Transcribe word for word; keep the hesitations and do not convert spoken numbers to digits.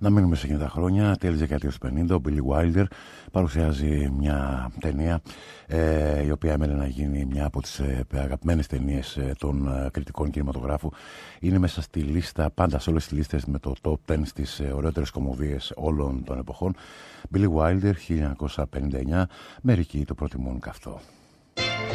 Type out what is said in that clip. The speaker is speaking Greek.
Να μείνουμε σε εκείνα τα χρόνια, τέλη δεκαετίας του πενήντα. Ο Billy Wilder παρουσιάζει μια ταινία ε, η οποία έμενε να γίνει μια από τις ε, αγαπημένες ταινίες ε, των ε, κριτικών κινηματογράφου. Είναι μέσα στη λίστα, πάντα σε όλες τις λίστες, με το top δέκα στις ε, ωραιότερες κομμωδίες όλων των εποχών. Billy Wilder, χίλια εννιακόσια πενήντα εννιά. Μερικοί το προτιμούν καυτό.